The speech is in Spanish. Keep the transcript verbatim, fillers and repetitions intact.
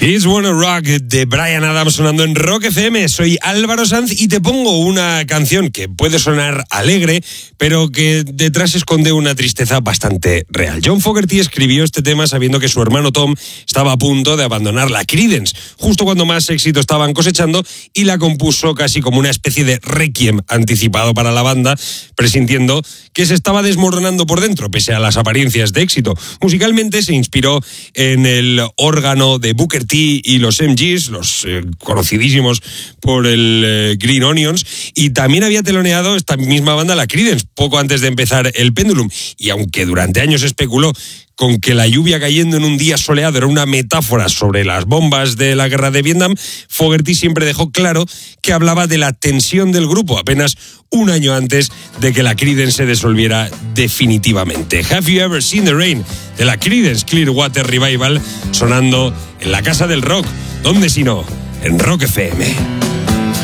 It's Wanna Rock de Bryan Adams sonando en Rock F M. Soy Álvaro Sanz y te pongo una canción que puede sonar alegre, pero que detrás esconde una tristeza bastante real. John Fogerty escribió este tema sabiendo que su hermano Tom estaba a punto de abandonar la Creedence, justo cuando más éxito estaban cosechando, y la compuso casi como una especie de requiem anticipado para la banda, presintiendo que se estaba desmoronando por dentro, pese a las apariencias de éxito. Musicalmente se inspiró en el órgano de Booker T y los M Gs, los eh, conocidísimos por el eh, Green Onions, y también había teloneado esta misma banda, la Creedence, poco antes de empezar el Pendulum. Y aunque durante años especuló con que la lluvia cayendo en un día soleado era una metáfora sobre las bombas de la guerra de Vietnam, Fogerty siempre dejó claro que hablaba de la tensión del grupo apenas un año antes de que la Creedence se disolviera definitivamente. Have You Ever Seen the Rain? De la Creedence Clearwater Revival, sonando en la Casa del Rock. ¿Dónde si no? En Rock F M.